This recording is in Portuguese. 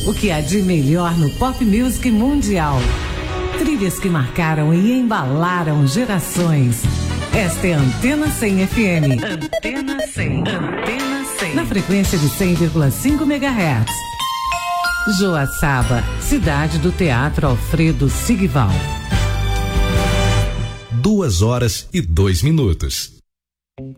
O que há de melhor no pop music mundial. Trilhas que marcaram e embalaram gerações. Esta é a Antena 100 FM. Antena 100. Antena 100. Na frequência de 100,5 MHz. Joaçaba, cidade do Teatro Alfredo Sigval. 2h02.